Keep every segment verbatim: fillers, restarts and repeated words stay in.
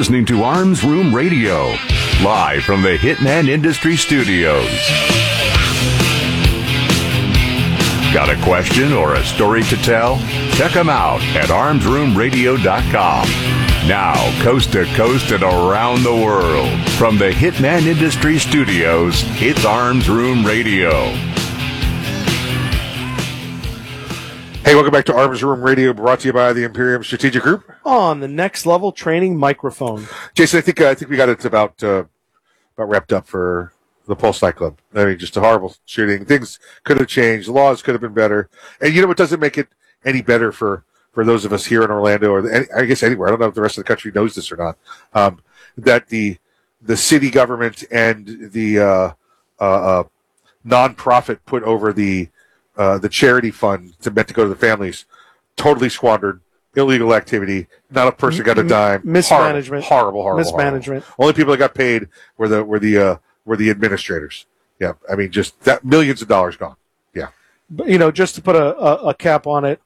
listening to Arms Room Radio, live from the Hitman Industry Studios. Got a question or a story to tell? Check them out at arms room radio dot com. Now, coast to coast and around the world, from the Hitman Industry Studios, it's Arms Room Radio. Hey, welcome back to Arms Room Radio, brought to you by the Imperium Strategic Group. On the Next Level Training Microphone. Jason, I think uh, I think we got it about uh, about wrapped up for the Pulse nightclub. I mean, just a horrible shooting. Things could have changed. The laws could have been better. And you know what doesn't make it any better for, for those of us here in Orlando, or the, I guess anywhere. I don't know if the rest of the country knows this or not. Um, that the the city government and the uh, uh, uh, nonprofit put over the uh, the charity fund to meant to go to the families totally squandered. Illegal activity. Not a person got a dime. Mismanagement. Horrible, horrible, horrible. Mismanagement. Horrible. Only people that got paid were the were the uh, were the administrators. Yeah, I mean, just that millions of dollars gone. Yeah, but, you know, just to put a, a, a cap on it,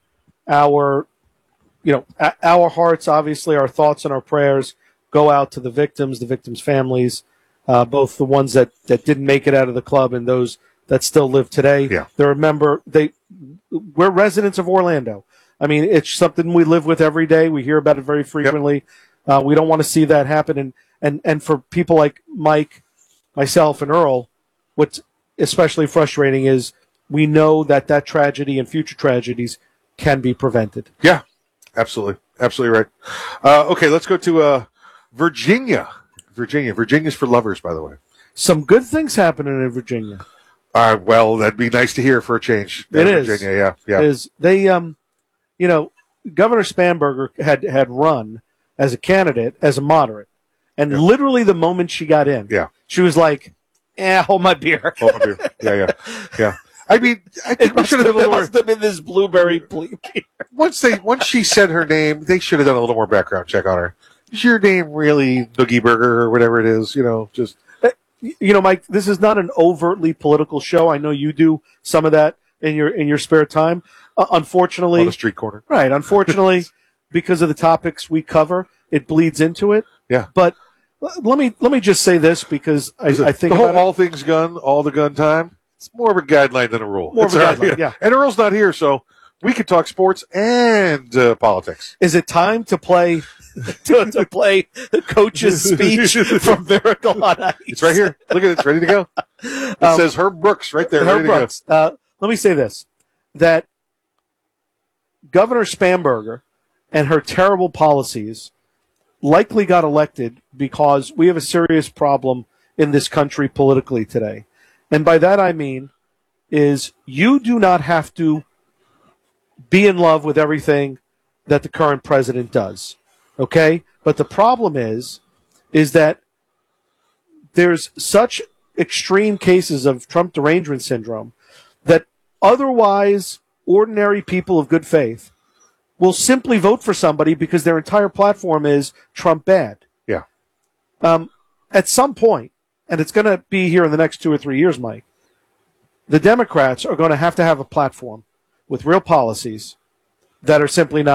our you know a, our hearts, obviously, our thoughts and our prayers go out to the victims, the victims' families, uh, both the ones that, that didn't make it out of the club and those that still live today. Yeah, they remember they we're residents of Orlando. I mean, it's something we live with every day. We hear about it very frequently. Yep. Uh, we don't want to see that happen. And, and, and for people like Mike, myself, and Earl, what's especially frustrating is we know that that tragedy and future tragedies can be prevented. Yeah, absolutely. Absolutely right. Uh, okay, let's go to uh, Virginia. Virginia. Virginia's for lovers, by the way. Some good things happening in Virginia. Uh, well, that'd be nice to hear for a change. It is. Virginia, yeah. yeah. It is. They, um, you know, Governor Spanberger had, had run as a candidate, as a moderate. And yeah. literally the moment she got in, yeah. she was like, eh, hold my beer. Hold my beer. Yeah, yeah, yeah. I mean, I think it we must, should have have, done a little must have been this blueberry beer. Once they, once she said her name, they should have done a little more background check on her. Is your name really Noogie Burger or whatever it is? You know, just. You know, Mike, this is not an overtly political show. I know you do some of that in your in your spare time. Uh, unfortunately, on the street corner, right? Unfortunately, because of the topics we cover, it bleeds into it. Yeah. But let me let me just say this because I, I think the whole about all things gun, all the gun time. It's more of a guideline than a rule. More it's of a right, guideline, yeah. yeah. And Earl's not here, so we could talk sports and uh, politics. Is it time to play? to, to play the coach's speech from Miracle on Ice. It's right here. Look at it. It's ready to go. It um, says Herb Brooks right there. Herb ready Brooks. To go. Uh, let me say this, that Governor Spanberger and her terrible policies likely got elected because we have a serious problem in this country politically today. And by that I mean is you do not have to be in love with everything that the current president does. Okay, but the problem is, is that there's such extreme cases of Trump derangement syndrome that otherwise ordinary people of good faith will simply vote for somebody because their entire platform is Trump bad. Yeah. Um, at some point, and it's going to be here in the next two or three years, Mike, the Democrats are going to have to have a platform with real policies that are simply not